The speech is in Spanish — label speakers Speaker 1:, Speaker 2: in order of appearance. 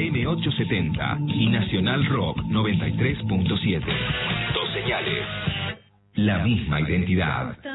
Speaker 1: AM870 y Nacional Rock 93.7. Dos señales. La misma identidad.